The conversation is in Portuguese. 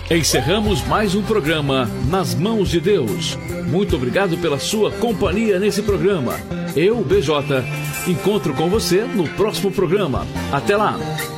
Encerramos mais um programa Nas Mãos de Deus. Muito obrigado pela sua companhia nesse programa. Eu, BJ, encontro com você no próximo programa. Até lá!